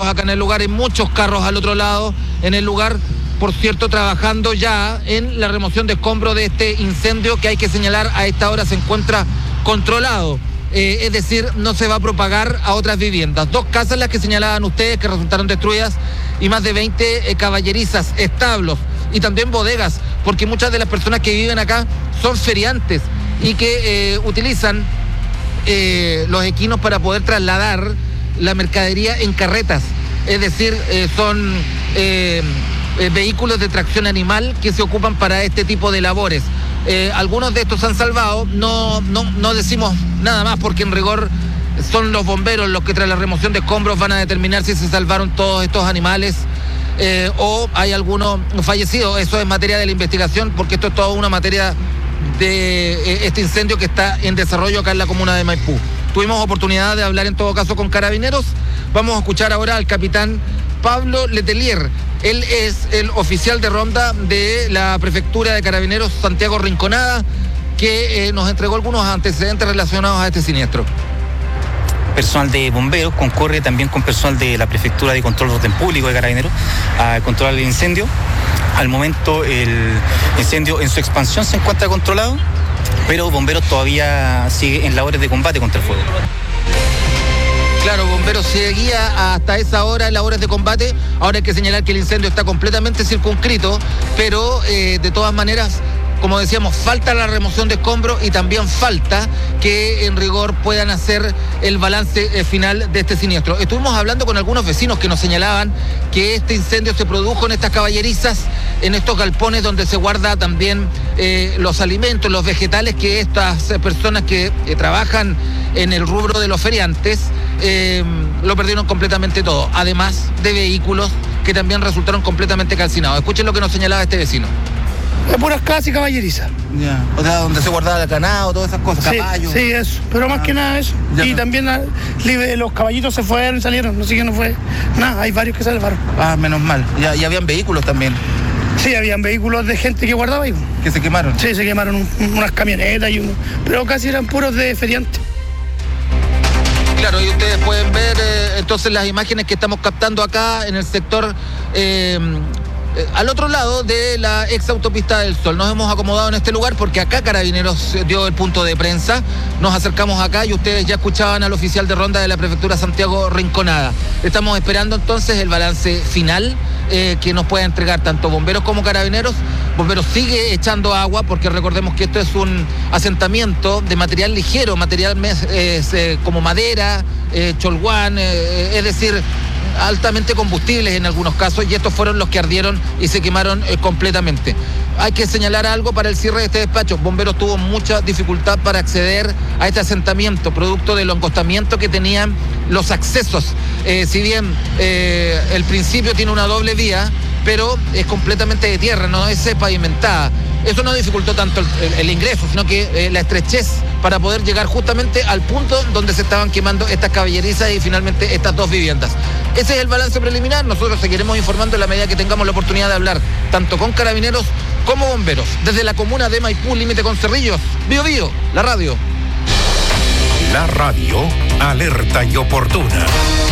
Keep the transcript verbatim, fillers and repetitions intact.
acá en el lugar, hay muchos carros al otro lado en el lugar, por cierto, trabajando ya en la remoción de escombros de este incendio que hay que señalar a esta hora se encuentra controlado. Eh, es decir, no se va a propagar a otras viviendas. Dos casas las que señalaban ustedes que resultaron destruidas y más de veinte eh, caballerizas, establos y también bodegas, porque muchas de las personas que viven acá son feriantes y que eh, utilizan eh, los equinos para poder trasladar la mercadería en carretas. Es decir, eh, son eh, eh, vehículos de tracción animal que se ocupan para este tipo de labores. Eh, algunos de estos han salvado, no, no, no decimos nada más porque en rigor son los bomberos los que tras la remoción de escombros van a determinar si se salvaron todos estos animales eh, o hay algunos fallecidos. Eso es materia de la investigación porque esto es toda una materia de eh, este incendio que está en desarrollo acá en la comuna de Maipú. Tuvimos oportunidad de hablar en todo caso con Carabineros. Vamos a escuchar ahora al capitán Pablo Letelier. Él es el oficial de ronda de la Prefectura de Carabineros Santiago Rinconada, que eh, nos entregó algunos antecedentes relacionados a este siniestro. Personal de bomberos concurre también con personal de la Prefectura de Control de Orden Público de Carabineros a controlar el incendio. Al momento el incendio en su expansión se encuentra controlado, pero bomberos todavía sigue en labores de combate contra el fuego. Claro, bomberos seguía hasta esa hora en labores de combate. Ahora hay que señalar que el incendio está completamente circunscrito, pero eh, de todas maneras, como decíamos, falta la remoción de escombros y también falta que en rigor puedan hacer el balance eh, final de este siniestro. Estuvimos hablando con algunos vecinos que nos señalaban que este incendio se produjo en estas caballerizas, en estos galpones donde se guarda también eh, los alimentos, los vegetales que estas eh, personas que eh, trabajan en el rubro de los feriantes eh, lo perdieron completamente todo, además de vehículos que también resultaron completamente calcinados. Escuchen lo que nos señalaba este vecino. Es puras casas y caballerizas. Ya. O sea, donde se guardaba el ganado, todas esas cosas, Sí, caballos. sí, eso. Pero más Ah. que nada eso. Ya Y no. también ah, li- los caballitos se fueron, salieron. No sé que no fue nada. Hay varios que se salvaron. Ah, menos mal. Ya, y habían vehículos también Sí, habían vehículos de gente que guardaba ahí. que se quemaron. Sí, se quemaron un- unas camionetas y uno. Pero casi eran puros de feriantes. Claro, y ustedes pueden ver eh, entonces las imágenes que estamos captando acá en el sector eh, eh, al otro lado de la ex autopista del Sol. Nos hemos acomodado en este lugar porque acá Carabineros dio el punto de prensa. Nos acercamos acá y ustedes ya escuchaban al oficial de ronda de la Prefectura Santiago Rinconada. Estamos esperando entonces el balance final eh, que nos pueda entregar tanto bomberos como Carabineros. Bomberos sigue echando agua porque recordemos que esto es un asentamiento de material ligero, material mes, eh, eh, como madera, eh, cholguán, eh, es decir, altamente combustibles en algunos casos, y estos fueron los que ardieron y se quemaron eh, completamente. Hay que señalar algo para el cierre de este despacho. Bomberos tuvo mucha dificultad para acceder a este asentamiento, producto del encostamiento que tenían los accesos. Eh, si bien eh, el principio tiene una doble vía, pero es completamente de tierra, no es pavimentada. Eso no dificultó tanto el, el, el ingreso, sino que eh, la estrechez para poder llegar justamente al punto donde se estaban quemando estas caballerizas y finalmente estas dos viviendas. Ese es el balance preliminar. Nosotros seguiremos informando en la medida que tengamos la oportunidad de hablar tanto con Carabineros como bomberos. Desde la comuna de Maipú, límite con Cerrillos, Bío Bío, la radio. La radio, alerta y oportuna.